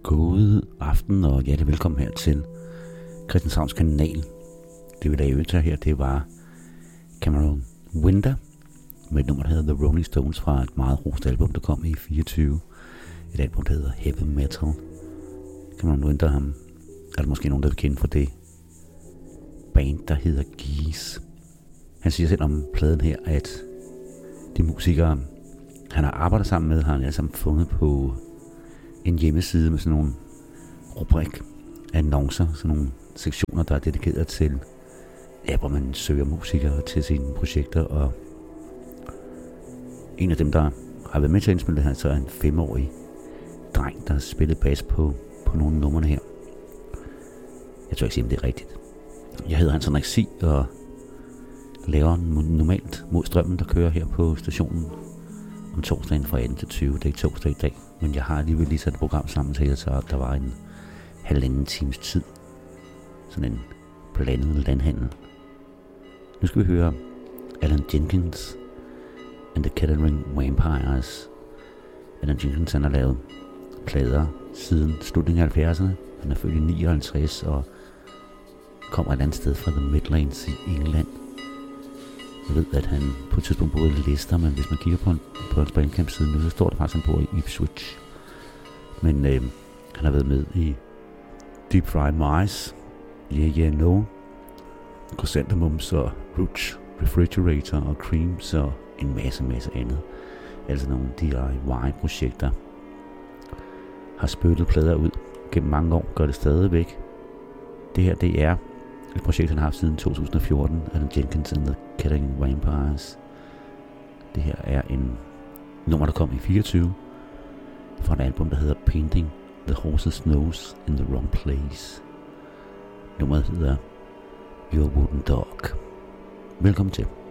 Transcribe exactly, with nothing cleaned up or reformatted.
God aften og hjertelig velkommen her til Christianshavns kanal. Det vi lavede til her, det var Cameron Winter med et nummer, der hedder The Rolling Stones fra et meget rost album, der kom i fireogtyve. Et album, der hedder Heavy Metal. Cameron Winter, ham er der måske nogen, der vil kende fra det band, der hedder Geese. Han siger selv om pladen her, at de musikere, han har arbejdet sammen med, har han alle sammen fundet på en hjemmeside med sådan nogle rubrik annoncer, sådan nogle sektioner, der er dedikeret til, ja, hvor man søger musikere til sine projekter, og en af dem, der har været med til at indspille det her, så er en femårig dreng, der har spillet bas på, på nogle numrene her. Jeg tror ikke sige, om det er rigtigt. Jeg hedder Hans Henrik Sig, og laver normalt mod strømmen, der kører her på stationen om torsdagen fra atten til tyve. Det er ikke torsdag i dag, men jeg har alligevel lige sat et program sammen til jer, så der var en halvanden times tid. Sådan en blandet landhandel. Nu skal vi høre Alan Jenkins and the Kettering Vampires. Alan Jenkins, han har lavet plader siden slutningen af halvfjerdserne. Han er født i nioghalvtreds og kommer et andet sted fra The Midlands i England. Jeg ved, at han på et tidspunkt boede i Leicester, men hvis man kigger på, en, på hans Bandcamp-side nu, så står der faktisk, at han bor i Ipswich. Men øh, han har været med i Deep Fried Mice, Yeah Yeah No, Chrysanthemums og Roots, Refrigerator og Creams og en masse, masse andet. Altså nogle D I Y-projekter. Har spyttet plader ud gennem mange år, gør det stadigvæk. Det her, det er et projekt, han har haft siden to tusind og fjorten, Alan Jenkins and the Kettering Vampires. Det her er en nummer, der kom i fireogtyve, fra et album, der hedder Painting the Horse's Nose in the Wrong Place. Nummeret hedder Your Wooden Dog. Velkommen til.